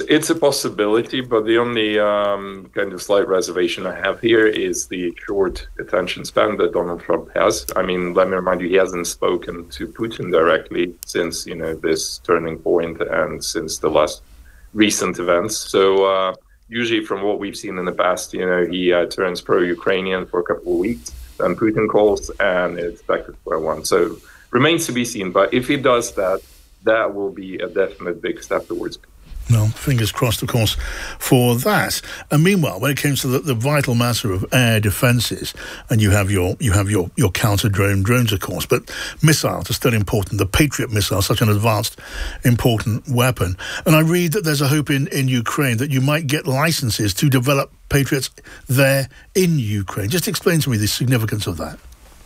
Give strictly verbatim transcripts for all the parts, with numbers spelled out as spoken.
it's a possibility, but the only um, kind of slight reservation I have here is the short attention span that Donald Trump has. I mean, let me remind you, he hasn't spoken to Putin directly since, you know, this turning point and since the last recent events. So uh, usually from what we've seen in the past, you know, he uh, turns pro-Ukrainian for a couple of weeks, then Putin calls, and it's back to square one. So remains to be seen. But if he does that, that will be a definite big step towards peace. Well, fingers crossed, of course, for that. And meanwhile, when it comes to the, the vital matter of air defences, and you have your you have your, your counter-drone drones, of course, but missiles are still important. The Patriot missile, such an advanced, important weapon. And I read that there's a hope in, in Ukraine that you might get licences to develop Patriots there in Ukraine. Just explain to me the significance of that.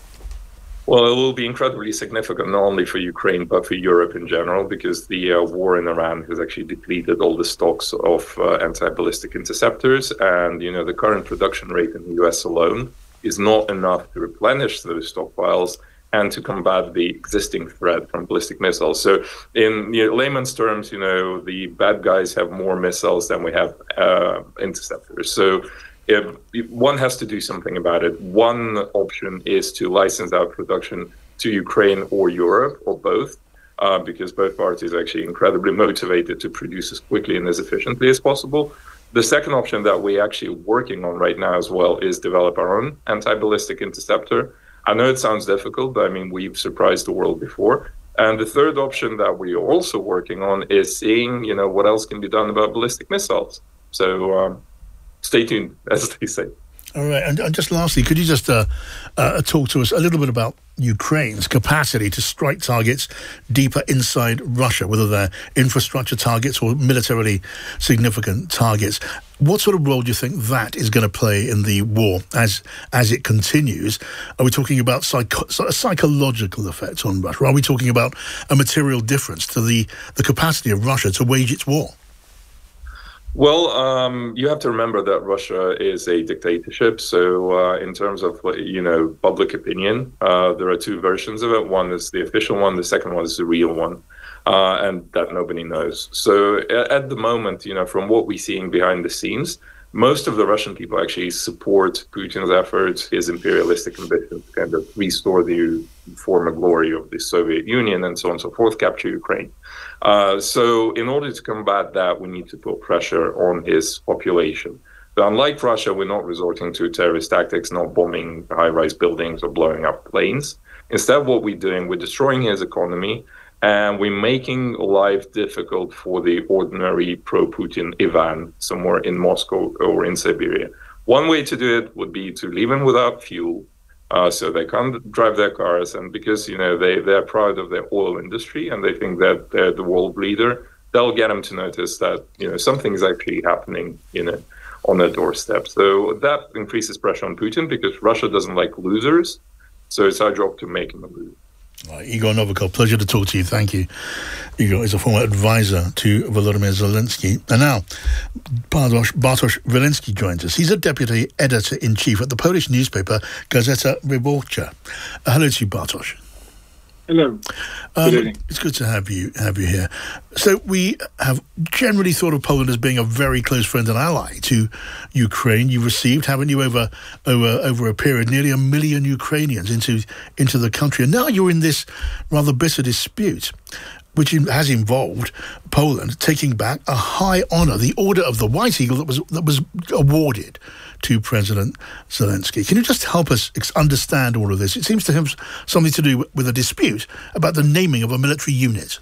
Well, it will be incredibly significant, not only for Ukraine, but for Europe in general, because the uh, war in Iran has actually depleted all the stocks of uh, anti-ballistic interceptors. And, you know, the current production rate in the U S alone is not enough to replenish those stockpiles and to combat the existing threat from ballistic missiles. So in you know, layman's terms, you know, the bad guys have more missiles than we have uh, interceptors. So If, if one has to do something about it. One option is to license out production to Ukraine or Europe, or both, uh, because both parties are actually incredibly motivated to produce as quickly and as efficiently as possible. The second option that we're actually working on right now as well is develop our own anti-ballistic interceptor. I know it sounds difficult, but I mean, we've surprised the world before. And the third option that we are also working on is seeing, you know, what else can be done about ballistic missiles. So, um, stay tuned, as they say. All right. And, and just lastly, could you just uh, uh, talk to us a little bit about Ukraine's capacity to strike targets deeper inside Russia, whether they're infrastructure targets or militarily significant targets? What sort of role do you think that is going to play in the war as as it continues? Are we talking about psycho- psychological effects on Russia? Are we talking about a material difference to the, the capacity of Russia to wage its war? Well, um, you have to remember that Russia is a dictatorship. So uh, in terms of, you know, public opinion, uh, there are two versions of it. One is the official one. The second one is the real one. Uh, and that nobody knows. So at the moment, you know, from what we're seeing behind the scenes, most of the Russian people actually support Putin's efforts, his imperialistic ambition to kind of restore the former glory of the Soviet Union and so on and so forth, capture Ukraine. Uh, so in order to combat that, we need to put pressure on his population. But unlike Russia, we're not resorting to terrorist tactics, not bombing high-rise buildings or blowing up planes. Instead, what we're doing, we're destroying his economy, and we're making life difficult for the ordinary pro-Putin Ivan somewhere in Moscow or in Siberia. One way to do it would be to leave him without fuel, uh, so they can't drive their cars. And because, you know, they, they're proud of their oil industry and they think that they're the world leader, they'll get them to notice that, you know, something is actually happening, you know, on their doorstep. So that increases pressure on Putin because Russia doesn't like losers. So it's our job to make him a loser. Right, Igor Novikov, pleasure to talk to you. Thank you. Igor is a former advisor to Volodymyr Zelensky. And now, Bartosz, Bartosz Wileński joins us. He's a deputy editor-in-chief at the Polish newspaper Gazeta Wyborcza. Uh, hello to you, Bartosz. Hello. Um, good evening. It's good to have you have you here. So we have generally thought of Poland as being a very close friend and ally to Ukraine. You've received, haven't you, over over over a period, nearly a million Ukrainians into into the country, and now you're in this rather bitter dispute, which has involved Poland taking back a high honour, the Order of the White Eagle that was that was awarded to President Zelensky. Can you just help us understand all of this? It seems to have something to do with a dispute about the naming of a military unit.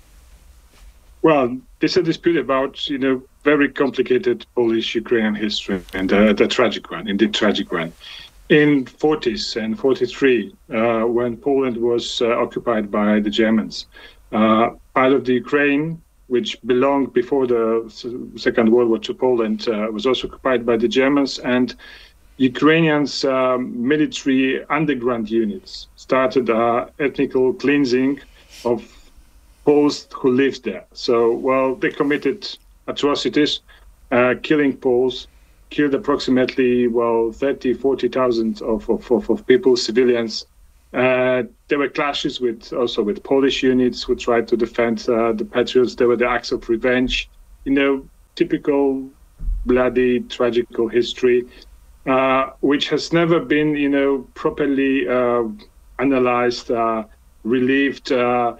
Well, this is a dispute about, you know, very complicated Polish-Ukrainian history, and uh, the tragic one, indeed tragic one. In forties and forty-three, uh, when Poland was uh, occupied by the Germans, uh, part of the Ukraine, which belonged before the Second World War to Poland, uh, was also occupied by the Germans, and Ukrainians' um, military underground units started uh, ethnical cleansing of Poles who lived there. So, well, they committed atrocities, uh, killing Poles, killed approximately, well, thirty, forty thousand of, of, of, of people, civilians. Uh, there were clashes with also with Polish units who tried to defend uh, the Patriots. There were the acts of revenge. You know, typical bloody, tragical history, uh, which has never been, you know, properly uh, analyzed, uh, relieved. Uh,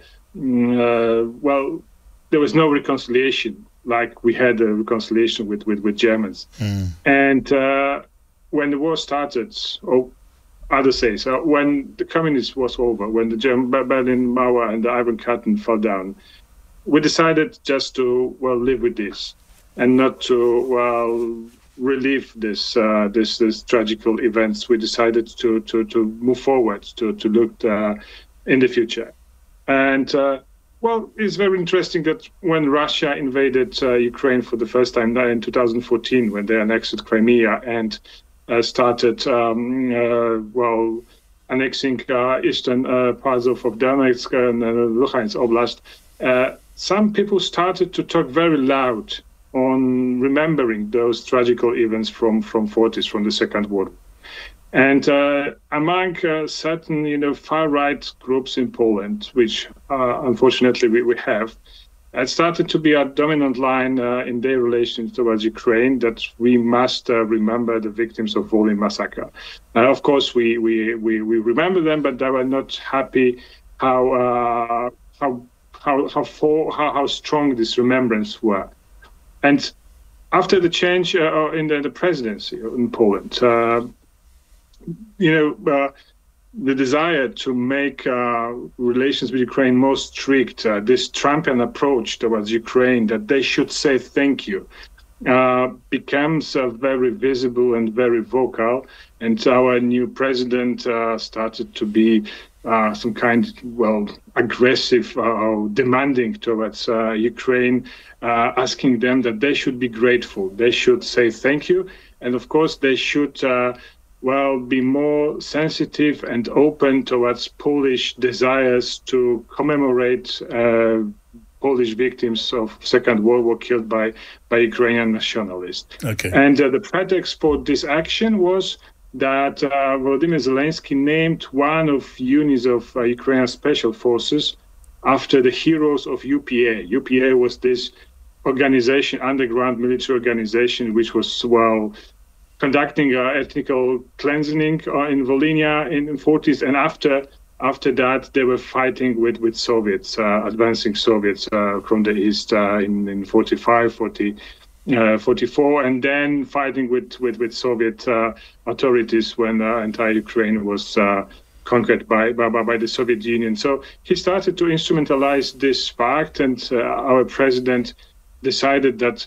uh, well, there was no reconciliation like we had a reconciliation with, with, with Germans. Mm. And uh, when the war started, or others say, so when the communism was over, when the German Berlin Mauer and the Iron Curtain fell down, we decided just to, well, live with this and not to, well, relive this uh, this this tragical events. We decided to to to move forward, to to look uh, in the future. And uh, well, it's very interesting that when Russia invaded uh, Ukraine for the first time in two thousand fourteen, when they annexed Crimea and uh, started um, uh, well annexing uh, eastern uh, parts of, of Donetsk and uh, Luhansk Oblast, uh, some people started to talk very loud on remembering those tragical events from from forties, from the Second World War. And uh, among uh, certain, you know, far-right groups in Poland, which uh, unfortunately we, we have, it started to be a dominant line uh, in their relations towards Ukraine, that we must uh, remember the victims of Volyn massacre. Uh, of course, we, we we we remember them, but they were not happy how uh, how how how, for, how how strong this remembrance were. And after the change uh, in the, the presidency in Poland, uh, you know, uh, the desire to make uh, relations with Ukraine more strict, uh, this Trumpian approach towards Ukraine, that they should say thank you, uh, becomes uh, very visible and very vocal. And our new president uh, started to be uh, some kind, well, aggressive or uh, demanding towards uh, Ukraine, uh, asking them that they should be grateful. They should say thank you. And of course, they should uh, well, be more sensitive and open towards Polish desires to commemorate uh, Polish victims of Second World War killed by, by Ukrainian nationalists. Okay. And uh, the pretext for this action was that uh, Volodymyr Zelensky named one of units of uh, Ukrainian special forces after the heroes of U P A. U P A was this organization, underground military organization, which was, well, conducting uh, ethnical cleansing uh, in Volhynia in the forties, and after after that they were fighting with with Soviets, uh, advancing Soviets uh, from the east uh, in in forty-five, forty, uh, forty-four, and then fighting with with with Soviet uh, authorities when uh, entire Ukraine was uh, conquered by, by by the Soviet Union. So he started to instrumentalize this fact, and uh, our president decided that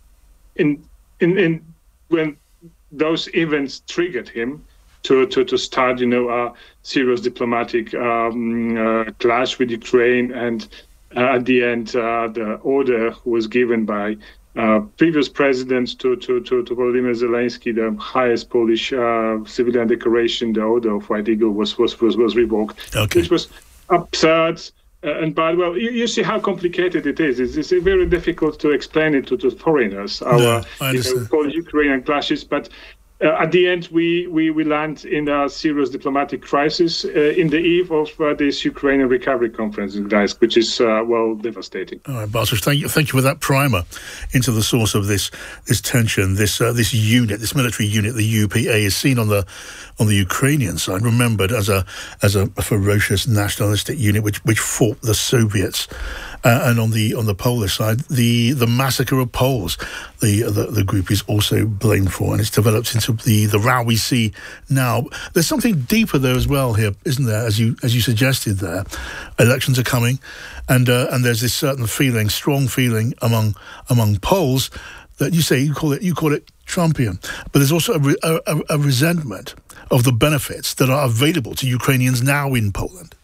in in in when those events triggered him to, to, to start, you know, a serious diplomatic um, uh, clash with Ukraine. And uh, at the end, uh, the order was given by uh, previous president to, to, to, to Volodymyr Zelensky, the highest Polish uh, civilian decoration, the Order of White Eagle, was was was, was revoked, okay. which was absurd. Uh, and but well, you, you see how complicated it is. It's, it's very difficult to explain it to, to foreigners. Our no, I you know, Polish-Ukrainian clashes, but uh, at the end, we, we we land in a serious diplomatic crisis uh, in the eve of uh, this Ukrainian Recovery Conference in Gdańsk, which is uh, well devastating. All right, Bartosz, thank you, thank you for that primer into the source of this this tension. This uh, this unit, this military unit, the U P A, is seen on the on the Ukrainian side, remembered as a as a, a ferocious nationalistic unit which which fought the Soviets, uh, and on the on the Polish side, the the massacre of Poles, the, the the group is also blamed for, and it's developed into the the row we see now. There's something deeper there as well here, isn't there? As you as you suggested there, elections are coming, and uh, and there's this certain feeling, strong feeling among among Poles that you say you call it you call it Trumpian, but there's also a, re, a, a resentment of the benefits that are available to Ukrainians now in Poland.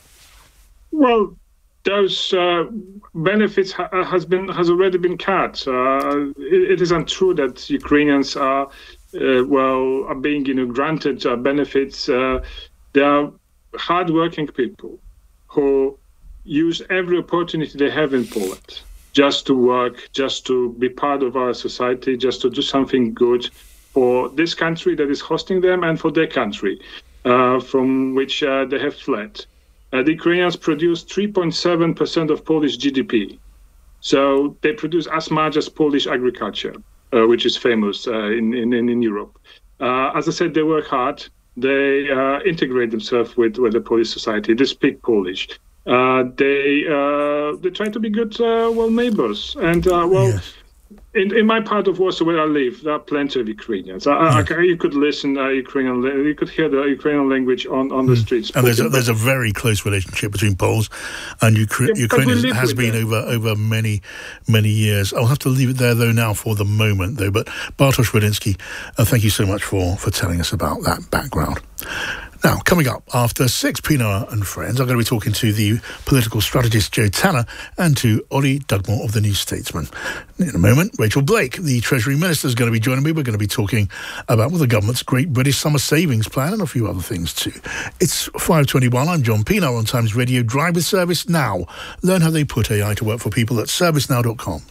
Well, those uh, benefits ha- has been has already been cut. Uh, it, it is untrue that Ukrainians are uh, well are being you know granted uh, benefits. Uh, they are hardworking people who use every opportunity they have in Poland just to work, just to be part of our society, just to do something good for this country that is hosting them and for their country uh, from which uh, they have fled. Uh, the Ukrainians produce three point seven percent of Polish G D P. So they produce as much as Polish agriculture, uh, which is famous uh, in, in, in Europe. Uh, as I said, they work hard. They uh, integrate themselves with, with the Polish society. They speak Polish. Uh, they uh, they try to be good, uh, well, neighbors. And, uh, well, yes. in, in my part of Warsaw where I live, there are plenty of Ukrainians. I, yes. I, you could listen uh, Ukrainian, you could hear the Ukrainian language on, on the mm. streets. And there's a, there's a very close relationship between Poles and Ukra- yeah, Ukrainians. It has been over, over many, many years. I'll have to leave it there, though, now for the moment, though. But Bartosz Rudnicki, uh, thank you so much for, for telling us about that background. Now, coming up after six, Pinar and Friends, I'm going to be talking to the political strategist Joe Tanner and to Ollie Dugmore of the New Statesman. In a moment, Rachel Blake, the Treasury Minister, is going to be joining me. We're going to be talking about well, the government's Great British Summer Savings Plan and a few other things too. It's five twenty-one. I'm John Pinar on Times Radio. Drive with ServiceNow. Learn how they put A I to work for people at service now dot com.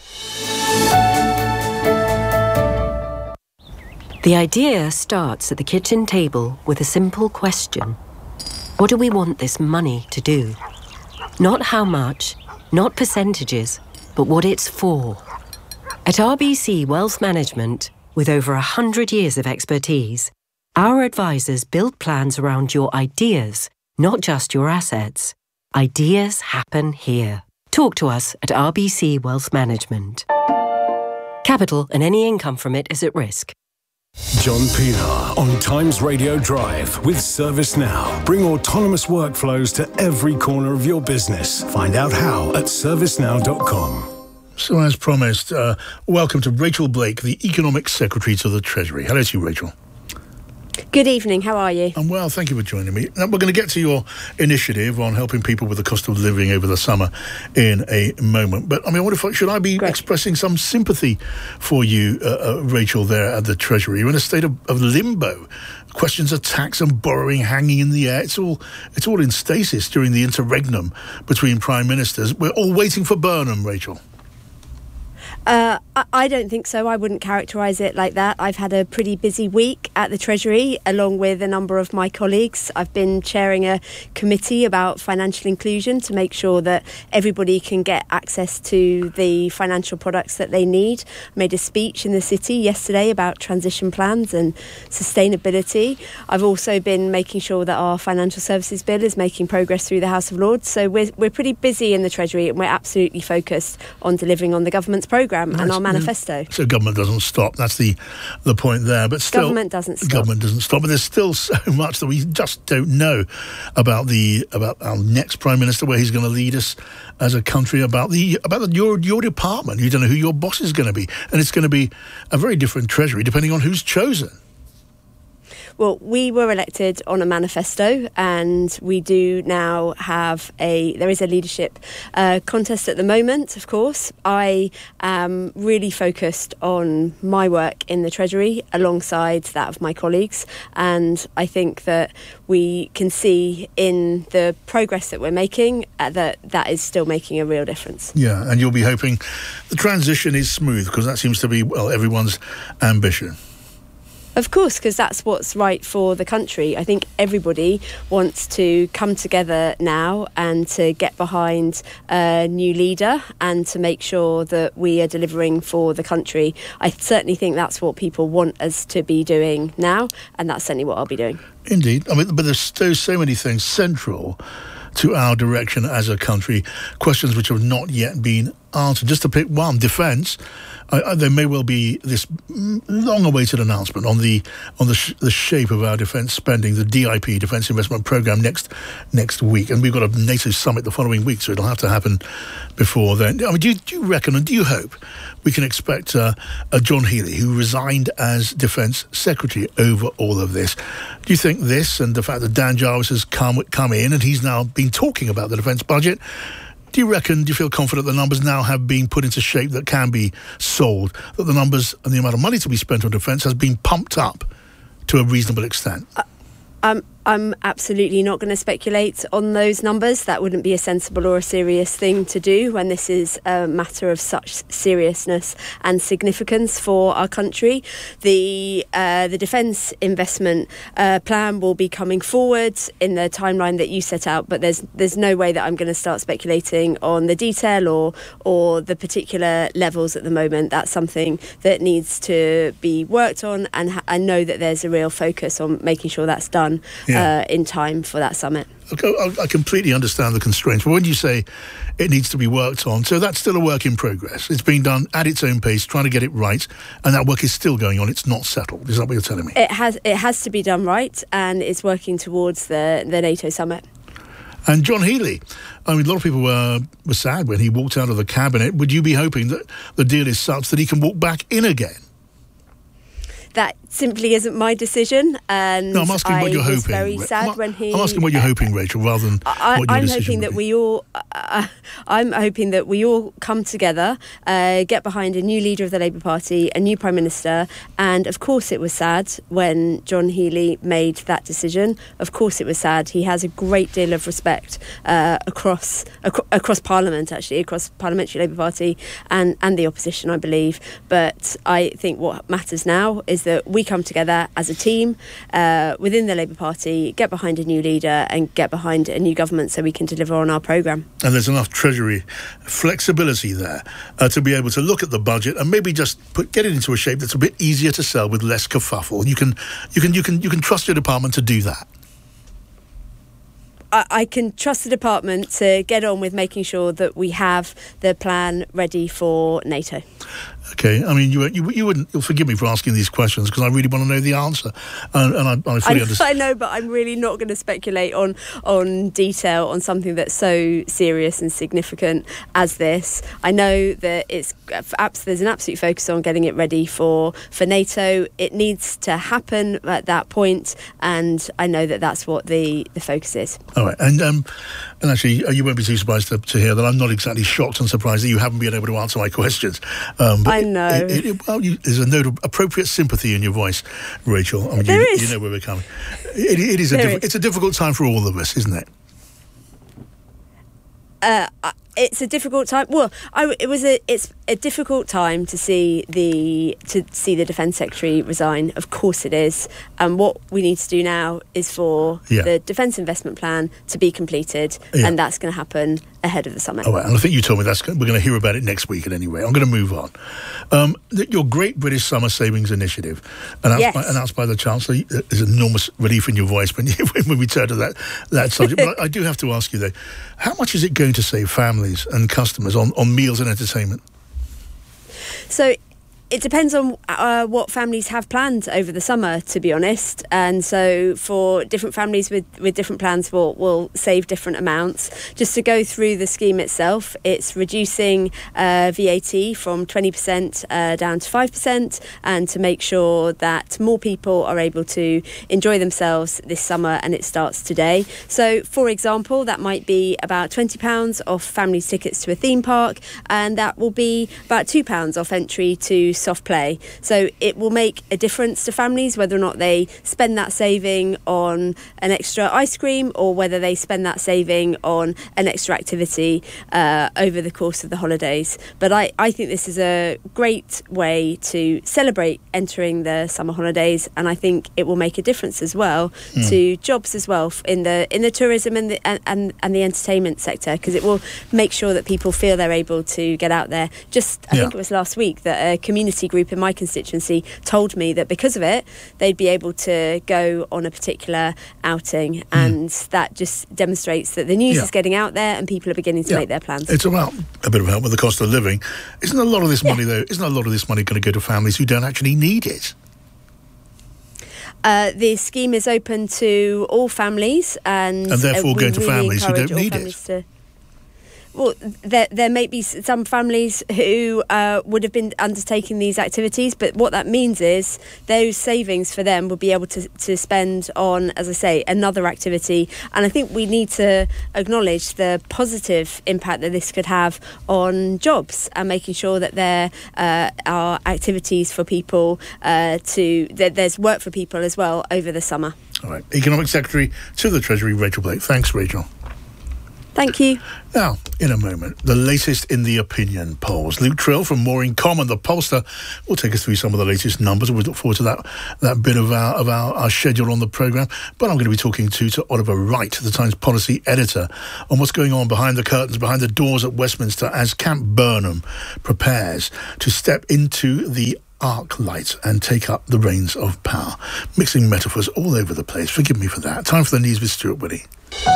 The idea starts at the kitchen table with a simple question. What do we want this money to do? Not how much, not percentages, but what it's for. At R B C Wealth Management, with over one hundred years of expertise, our advisors build plans around your ideas, not just your assets. Ideas happen here. Talk to us at R B C Wealth Management. Capital and any income from it is at risk. John Pinar on Times Radio Drive with ServiceNow. Bring autonomous workflows to every corner of your business. Find out how at service now dot com. So as promised, uh, welcome to Rachel Blake, the Economic Secretary to the Treasury. Hello to you, Rachel. Good evening, how are you? I'm well, thank you for joining me. Now, we're going to get to your initiative on helping people with the cost of living over the summer in a moment. But, I mean, what if, should I be Great. expressing some sympathy for you, uh, uh, Rachel, there at the Treasury? You're in a state of, of limbo. Questions of tax and borrowing hanging in the air. It's all it's all in stasis during the interregnum between prime ministers. We're all waiting for Burnham, Rachel. Uh, I don't think so. I wouldn't characterise it like that. I've had a pretty busy week at the Treasury, along with a number of my colleagues. I've been chairing a committee about financial inclusion to make sure that everybody can get access to the financial products that they need. I made a speech in the city yesterday about transition plans and sustainability. I've also been making sure that our financial services bill is making progress through the House of Lords. So we're, we're pretty busy in the Treasury, and we're absolutely focused on delivering on the government's programme and our manifesto. So government doesn't stop. That's the the point there. But still, government doesn't stop. Government doesn't stop. But there's still so much that we just don't know about the about our next prime minister, where he's going to lead us as a country, about the about the, your your department. You don't know who your boss is going to be, and it's going to be a very different Treasury depending on who's chosen. Well, we were elected on a manifesto, and we do now have a, there is a leadership uh, contest at the moment, of course. I am really focused on my work in the Treasury alongside that of my colleagues, and I think that we can see in the progress that we're making uh, that that is still making a real difference. Yeah, and you'll be hoping the transition is smooth, because that seems to be, well, everyone's ambition. Of course, because that's what's right for the country. I think everybody wants to come together now and to get behind a new leader and to make sure that we are delivering for the country. I certainly think that's what people want us to be doing now, and that's certainly what I'll be doing. Indeed. I mean, but there's so, so many things central to our direction as a country, questions which have not yet been answered. Just to pick one, defence. I, I, there may well be this long-awaited announcement on the on the, sh- the shape of our defence spending, the D I P, Defence Investment Programme, next next week, and we've got a NATO summit the following week, so it'll have to happen before then. I mean, do you, do you reckon and do you hope we can expect uh, a John Healey, who resigned as Defence Secretary over all of this? Do you think this and the fact that Dan Jarvis has come come in and he's now been talking about the defence budget? Do you reckon, do you feel confident the numbers now have been put into shape that can be sold, that the numbers and the amount of money to be spent on defence has been pumped up to a reasonable extent? Uh, um, I'm absolutely not going to speculate on those numbers. That wouldn't be a sensible or a serious thing to do when this is a matter of such seriousness and significance for our country. The uh, the defence investment uh, plan will be coming forward in the timeline that you set out, but there's there's no way that I'm going to start speculating on the detail or or the particular levels at the moment. That's something that needs to be worked on, and ha- I know that there's a real focus on making sure that's done. Yeah. Uh, in time for that summit. Okay, I completely understand the constraints, but when you say it needs to be worked on, so that's still a work in progress. It's being done at its own pace, trying to get it right, and that work is still going on. It's not settled. Is that what you're telling me? It has. It has to be done right, and it's working towards the, the NATO summit. And John Healey, I mean, a lot of people were, were sad when he walked out of the cabinet. Would you be hoping that the deal is such that he can walk back in again? That simply isn't my decision, and no, I'm asking I what you're was hoping. very sad I'm, when he. I'm asking what you're hoping, Rachel, rather than I, what your I'm decision hoping would that be. we all. Uh, I'm hoping that we all come together, uh, get behind a new leader of the Labour Party, a new Prime Minister, and of course it was sad when John Healey made that decision. Of course it was sad. He has a great deal of respect uh, across ac- across Parliament, actually, across Parliamentary Labour Party and and the opposition, I believe. But I think what matters now is that we come together as a team uh, within the Labour Party, get behind a new leader and get behind a new government so we can deliver on our programme. And there's enough Treasury flexibility there uh, to be able to look at the budget and maybe just put get it into a shape that's a bit easier to sell with less kerfuffle. You can, you can, you can, you can trust your department to do that. I can trust the department to get on with making sure that we have the plan ready for NATO. Okay, I mean, you you, you wouldn't. You'll forgive me for asking these questions because I really want to know the answer, and, and I, I fully I, understand. I know, but I'm really not going to speculate on on detail on something that's so serious and significant as this. I know that it's there's an absolute focus on getting it ready for for NATO. It needs to happen at that point, and I know that that's what the the focus is. All right, and um, and actually, you won't be too surprised to, to hear that I'm not exactly shocked and surprised that you haven't been able to answer my questions. Um, but I know. It, it, it, well, you, there's a note of appropriate sympathy in your voice, Rachel. I mean, there you, is. you know where we're coming. It, it is a There diffi- is. it's a difficult time for all of us, isn't it? Uh, it's a difficult time. Well, I, it was a. It's a difficult time to see the to see the Defence Secretary resign. Of course, it is. And what we need to do now is for Yeah. the Defence Investment Plan to be completed, Yeah. and that's going to happen ahead of the summit. Oh, right. And I think you told me that's we're going to hear about it next week. At any rate, I'm going to move on. Um, the, your Great British Summer Savings Initiative, announced, Yes. by, announced by the Chancellor. uh, There's enormous relief in your voice when you, when we turn to that that subject. But I, I do have to ask you though, how much is it going to save families and customers on, on meals and entertainment? So it depends on uh, what families have planned over the summer, to be honest. And so for different families with, with different plans will will save different amounts. Just to go through the scheme itself, it's reducing uh, V A T from twenty percent uh, down to five percent, and to make sure that more people are able to enjoy themselves this summer, and it starts today. So, for example, that might be about twenty pounds off families' tickets to a theme park, and that will be about two pounds off entry to soft play. So it will make a difference to families whether or not they spend that saving on an extra ice cream or whether they spend that saving on an extra activity uh, over the course of the holidays. But I, I think this is a great way to celebrate entering the summer holidays, and I think it will make a difference as well mm. to jobs as well in the in the tourism and the and, and, and the entertainment sector, because it will make sure that people feel they're able to get out there. Just I yeah. think it was last week that a community group in my constituency told me that because of it they'd be able to go on a particular outing, and mm. that just demonstrates that the news yeah. is getting out there and people are beginning to yeah. make their plans. It's about a bit of help with the cost of living. Isn't a lot of this yeah. money though isn't a lot of this money going to go to families who don't actually need it? Uh, the scheme is open to all families, and, and therefore uh, we going to really families who encourage don't all need families it. To, Well, there, there may be some families who uh, would have been undertaking these activities, but what that means is those savings for them will be able to, to spend on, as I say, another activity. And I think we need to acknowledge the positive impact that this could have on jobs and making sure that there uh, are activities for people uh, to, that there's work for people as well over the summer. All right. Economic Secretary to the Treasury, Rachel Blake. Thanks, Rachel. Thank you. Now, in a moment, the latest in the opinion polls. Luke Trill from More in Common, the pollster, will take us through some of the latest numbers. We look forward to that that bit of our of our, our schedule on the programme. But I'm going to be talking to, to Oliver Wright, the Times policy editor, on what's going on behind the curtains, behind the doors at Westminster, as Camp Burnham prepares to step into the arc light and take up the reins of power. Mixing metaphors all over the place. Forgive me for that. Time for the news with Stuart Whitty.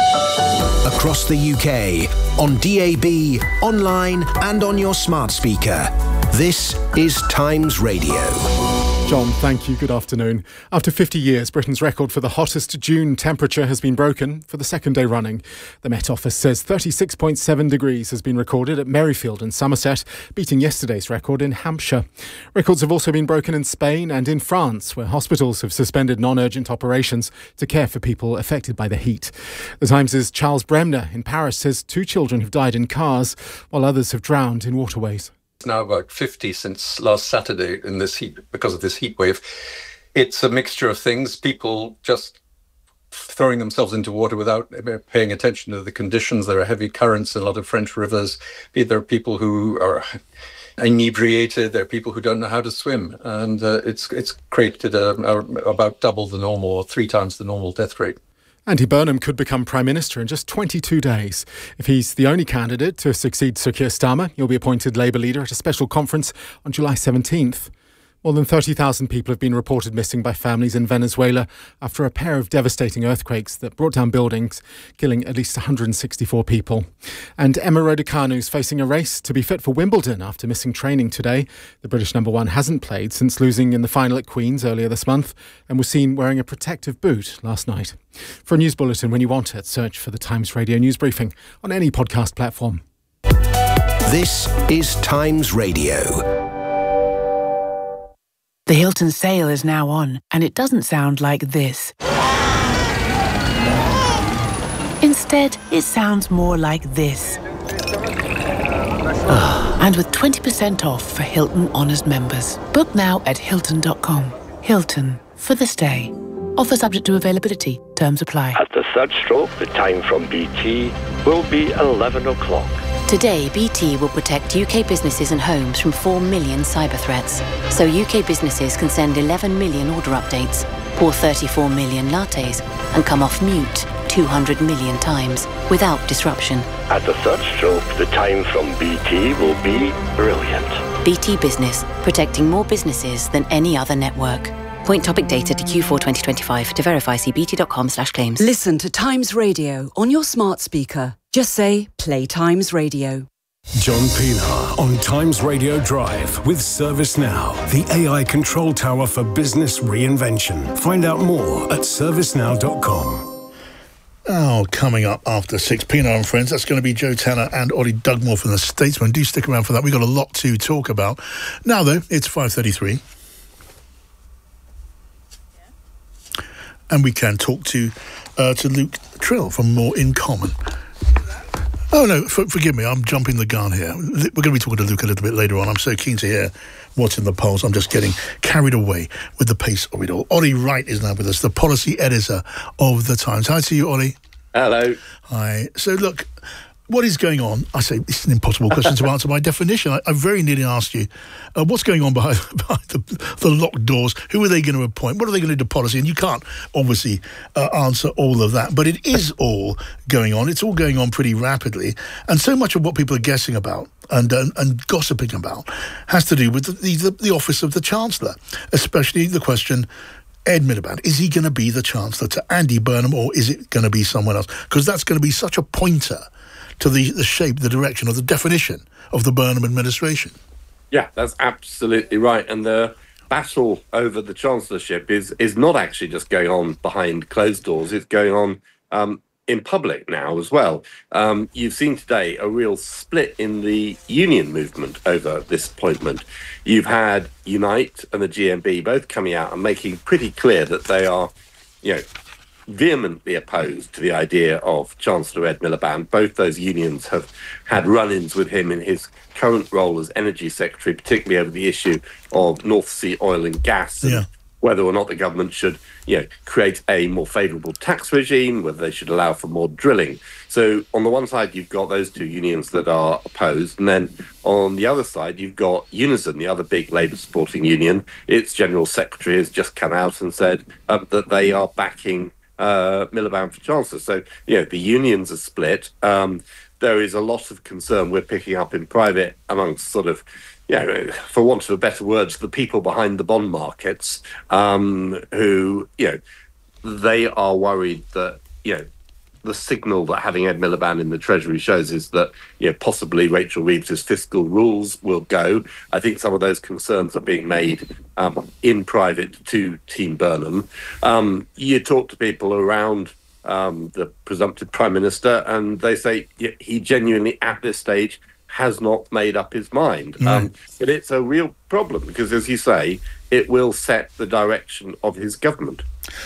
Across the U K, on D A B, online and on your smart speaker. This is Times Radio. John, thank you. Good afternoon. After fifty years, Britain's record for the hottest June temperature has been broken for the second day running. The Met Office says thirty-six point seven degrees has been recorded at Merrifield in Somerset, beating yesterday's record in Hampshire. Records have also been broken in Spain and in France, where hospitals have suspended non-urgent operations to care for people affected by the heat. The Times' Charles Bremner in Paris says two children have died in cars, while others have drowned in waterways. It's now about fifty since last Saturday in this heat, because of this heat wave. It's a mixture of things, people just throwing themselves into water without paying attention to the conditions. There are heavy currents in a lot of French rivers. There are people who are inebriated, there are people who don't know how to swim, and uh, it's it's created a, a, about double the normal, or three times the normal death rate. Andy Burnham could become Prime Minister in just twenty-two days. If he's the only candidate to succeed Sir Keir Starmer, he'll be appointed Labour leader at a special conference on July seventeenth. More than thirty thousand people have been reported missing by families in Venezuela after a pair of devastating earthquakes that brought down buildings, killing at least one hundred sixty-four people. And Emma Raducanu's facing a race to be fit for Wimbledon after missing training today. The British number one hasn't played since losing in the final at Queen's earlier this month and was seen wearing a protective boot last night. For a news bulletin when you want it, search for the Times Radio News Briefing on any podcast platform. This is Times Radio. The Hilton sale is now on, and it doesn't sound like this. Instead, it sounds more like this. Oh, and with twenty percent off for Hilton Honors members. Book now at Hilton dot com. Hilton, for the stay. Offer subject to availability. Terms apply. At the third stroke, the time from B T will be eleven o'clock. Today, B T will protect U K businesses and homes from four million cyber threats. So U K businesses can send eleven million order updates, pour thirty-four million lattes, and come off mute two hundred million times without disruption. At the third stroke, the time from B T will be brilliant. B T Business, protecting more businesses than any other network. Point topic data to Q four twenty twenty-five. To verify, see bt.com slash claims. Listen to Times Radio on your smart speaker. Just say, play Times Radio. John Pilar on Times Radio Drive with ServiceNow, the A I control tower for business reinvention. Find out more at service now dot com. Oh, coming up after six, Pinar and Friends, that's going to be Joe Tanner and Ollie Dugmore from The Statesman. Do stick around for that. We've got a lot to talk about. Now, though, it's five thirty-three. And we can talk to uh, to Luke Trill from More in Common. Oh, no, for, forgive me, I'm jumping the gun here. We're going to be talking to Luke a little bit later on. I'm so keen to hear what's in the polls. I'm just getting carried away with the pace of it all. Ollie Wright is now with us, the policy editor of The Times. Hi to you, Ollie. Hello. Hi. So, look, what is going on? I say it's an impossible question to answer by definition. I, I very nearly asked you, uh, what's going on behind, behind the, the locked doors? Who are they going to appoint? What are they going to do to policy? And you can't obviously uh, answer all of that, but it is all going on. It's all going on pretty rapidly. And so much of what people are guessing about and uh, and gossiping about has to do with the, the, the office of the Chancellor, especially the question Ed Miliband, is he going to be the Chancellor to Andy Burnham, or is it going to be someone else? Because that's going to be such a pointer to the, the shape, the direction, or the definition of the Burnham administration. Yeah, that's absolutely right. And the battle over the chancellorship is is not actually just going on behind closed doors. It's going on um, in public now as well. Um, you've seen today a real split in the union movement over this appointment. You've had Unite and the G M B both coming out and making pretty clear that they are, you know, vehemently opposed to the idea of Chancellor Ed Miliband. Both those unions have had run-ins with him in his current role as Energy Secretary, particularly over the issue of North Sea oil and gas, and yeah. whether or not the government should, you know, create a more favourable tax regime, whether they should allow for more drilling. So on the one side, you've got those two unions that are opposed, and then on the other side, you've got Unison, the other big Labour supporting union. Its General Secretary has just come out and said um, that they are backing uh, Miliband for Chancellor. So, you know, the unions are split. Um, there is a lot of concern we're picking up in private amongst sort of, you know, for want of a better word, the people behind the bond markets, um, who, you know, they are worried that, you know, the signal that having Ed Miliband in the Treasury shows is that, you know, possibly Rachel Reeves's fiscal rules will go. I think some of those concerns are being made um, in private to Team Burnham. Um, you talk to people around um, the presumptive Prime Minister, and they say he genuinely, at this stage, has not made up his mind. Mm. Um, but it's a real problem because, as you say, it will set the direction of his government.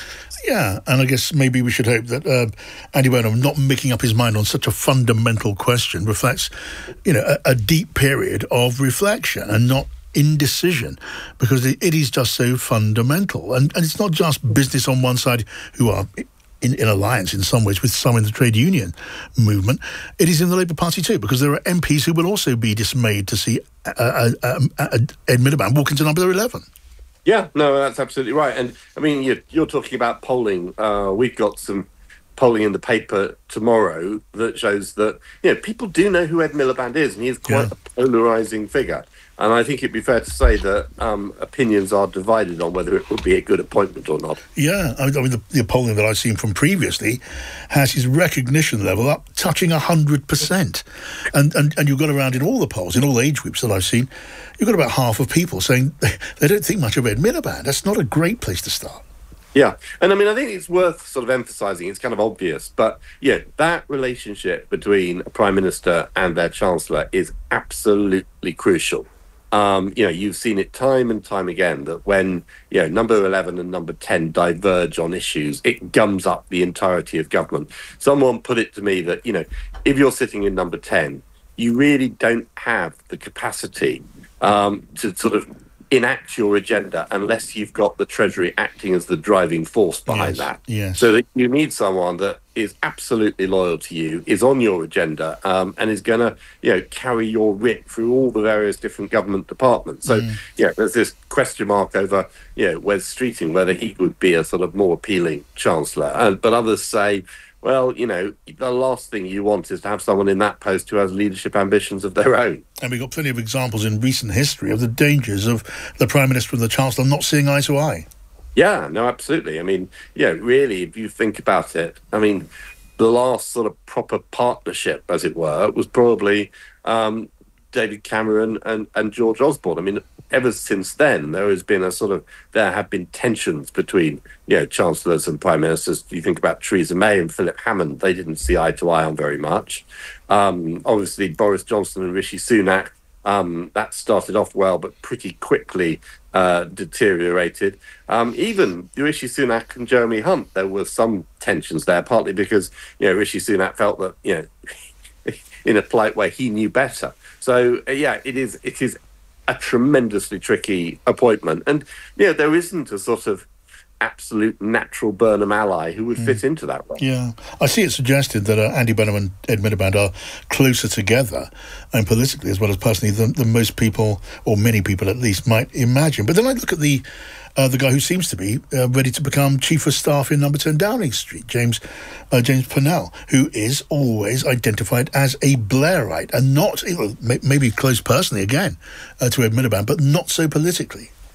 Yeah, and I guess maybe we should hope that uh, Andy Burnham not making up his mind on such a fundamental question reflects, you know, a, a deep period of reflection and not indecision, because it, it is just so fundamental. And, and it's not just business on one side who are in, in alliance in some ways with some in the trade union movement. It is in the Labour Party too, because there are M Ps who will also be dismayed to see uh, uh, uh, uh, Ed Miliband walk into number eleven. Yeah, no, that's absolutely right. And, I mean, you're, you're talking about polling. Uh, we've got some polling in the paper tomorrow that shows that, you know, people do know who Ed Miliband is, and he is quite yeah. a polarising figure. And I think it'd be fair to say that um, opinions are divided on whether it would be a good appointment or not. Yeah, I mean, I mean the, the polling that I've seen from previously has his recognition level up touching one hundred percent. And, and, and you've got around in all the polls, in all age groups that I've seen, you've got about half of people saying they don't think much of Ed Miliband. That's not a great place to start. Yeah, and I mean, I think it's worth sort of emphasising, it's kind of obvious, but, yeah, that relationship between a Prime Minister and their Chancellor is absolutely crucial. Um, you know, you've seen it time and time again that when, you know, number eleven and number ten diverge on issues, it gums up the entirety of government. Someone put it to me that, you know, if you're sitting in number ten, you really don't have the capacity um, to sort of enact your agenda unless you've got the Treasury acting as the driving force behind yes, that. Yes. So that you need someone that is absolutely loyal to you, is on your agenda, um, and is going to, you know, carry your writ through all the various different government departments. So, mm. yeah, there's this question mark over, you know, Wes Streeting, whether he would be a sort of more appealing Chancellor. Uh, but others say, well, you know, the last thing you want is to have someone in that post who has leadership ambitions of their own. And we've got plenty of examples in recent history of the dangers of the Prime Minister and the Chancellor not seeing eye to eye. Yeah, no, absolutely. I mean, yeah, really, if you think about it, I mean, the last sort of proper partnership, as it were, was probably um, David Cameron and, and George Osborne. I mean, ever since then, there has been a sort of, there have been tensions between, you know, chancellors and prime ministers. You think about Theresa May and Philip Hammond, they didn't see eye to eye on very much. Um, obviously, Boris Johnson and Rishi Sunak, um, that started off well, but pretty quickly uh, deteriorated. Um, even Rishi Sunak and Jeremy Hunt, there were some tensions there, partly because, you know, Rishi Sunak felt that, you know, in a polite way, he knew better. So, uh, yeah, it is it is a tremendously tricky appointment. And, you know, there isn't a sort of absolute natural Burnham ally who would mm. fit into that role. Yeah. I see it suggested that uh, Andy Burnham and Ed Miliband are closer together, and politically as well as personally, than, than most people, or many people at least, might imagine. But then I look at the uh, the guy who seems to be uh, ready to become Chief of Staff in Number ten Downing Street, James uh, James Purnell, who is always identified as a Blairite, and not, you know, maybe close personally again uh, to Ed Miliband, but not so politically.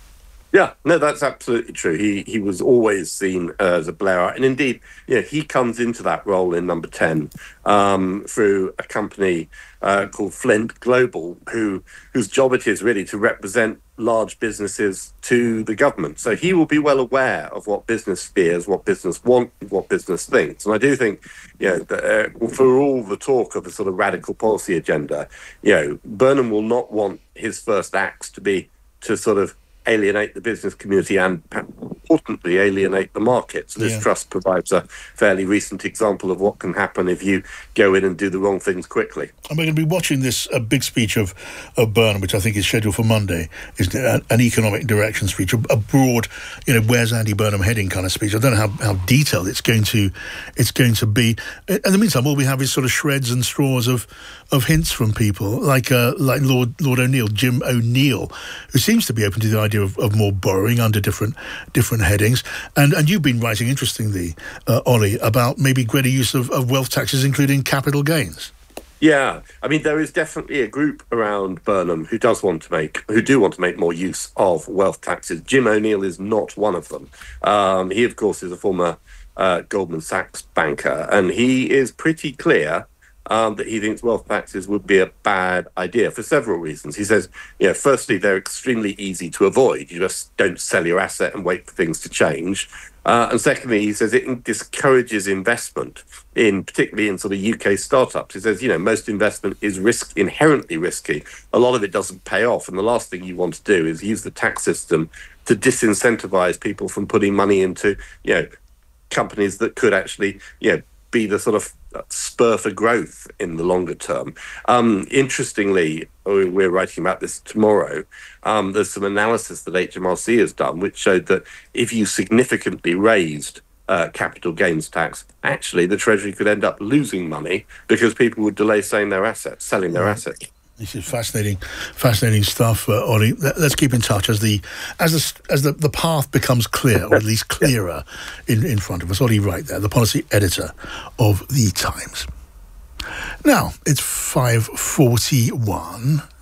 Yeah, no, that's absolutely true. He he was always seen as a Blairite, and indeed, you know, he comes into that role in Number ten um, through a company uh, called Flint Global, who whose job it is really to represent large businesses to the government. So he will be well aware of what business fears, what business want, what business thinks. And I do think, you know, that, uh, for all the talk of a sort of radical policy agenda, you know, Burnham will not want his first acts to be to sort of alienate the business community and, importantly, alienate the markets. This Yeah. trust provides a fairly recent example of what can happen if you go in and do the wrong things quickly. And we're going to be watching this a big speech of, of Burnham, which I think is scheduled for Monday, is an, an economic direction speech, a, a broad, you know, where's Andy Burnham heading kind of speech. I don't know how, how detailed it's going to it's going to be. In the meantime, all we have is sort of shreds and straws of of hints from people like uh, like Lord Lord O'Neill, Jim O'Neill, who seems to be open to the idea of, of more borrowing under different different headings. And and you've been writing, interestingly, uh, Ollie, about maybe greater use of, of wealth taxes, including capital gains. Yeah, I mean, there is definitely a group around Burnham who does want to make, who do want to make more use of wealth taxes. Jim O'Neill is not one of them. Um, he, of course, is a former uh, Goldman Sachs banker, and he is pretty clear Um, that he thinks wealth taxes would be a bad idea for several reasons. He says, you know, firstly, they're extremely easy to avoid. You just don't sell your asset and wait for things to change. Uh, and secondly, he says it discourages investment, in particularly in sort of U K startups. He says, you know, most investment is risk inherently risky. A lot of it doesn't pay off. And the last thing you want to do is use the tax system to disincentivize people from putting money into, you know, companies that could actually, you know, be the sort of spur for growth in the longer term. Um, interestingly, we're writing about this tomorrow, um, there's some analysis that H M R C has done which showed that if you significantly raised uh, capital gains tax, actually the Treasury could end up losing money because people would delay selling their assets, selling their assets. This is fascinating, fascinating stuff, uh, Ollie. Let's keep in touch as the as the as the, the path becomes clear, or at least clearer, in, in front of us. Ollie Wright there, the policy editor of The Times. Now it's five forty-one.